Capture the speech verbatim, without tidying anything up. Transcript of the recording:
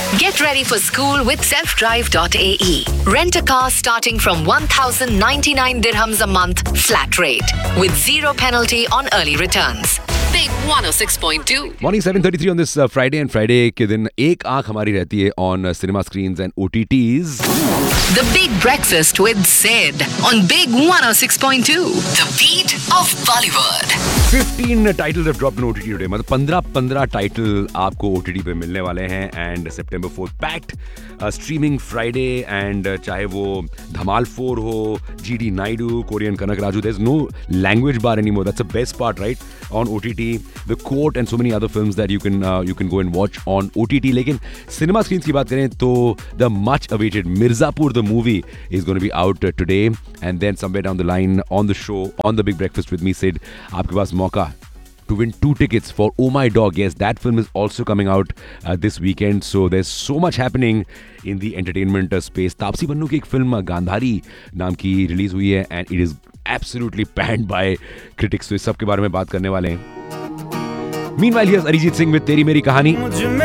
Get ready for school with self drive dot a e. Rent a car starting from one thousand ninety-nine dirhams a month flat rate with zero penalty on early returns. Big one oh six point two. Morning seven thirty-three on this uh, Friday and Friday के दिन एक आंख हमारी रहती है on uh, cinema screens and O T Ts. The Big Breakfast with Sid on Big one oh six point two. The beat of Bollywood. fifteen titles have dropped on O T T today. मतलब पंद्रह पंद्रह title आपको O T T पे मिलने वाले हैं and September fourth packed uh, streaming Friday and uh, चाहे वो धमाल फोर हो, G D Naidu, Korean Kanak Raju, there's no language bar anymore. That's the best part, right? On O T T, The Court and so many other films that you can uh, you can go and watch on O T T. लेकिन cinema screens की बात करें तो the much awaited Mirzapur the movie is going to be out uh, today and then somewhere down the line on the show on the Big Breakfast with me Sid आपके पास मौका to win two tickets for Oh My Dog. Yes, that film is also coming out uh, this weekend. So there's so much happening in the entertainment uh, space. Taapsee Pannu की एक film Gandhari नाम की release हुई है and it is absolutely panned by critics. तो इस सब के बारे में बात करने वाले हैं. Meanwhile, here's Arijit Singh with तेरी मेरी कहानी.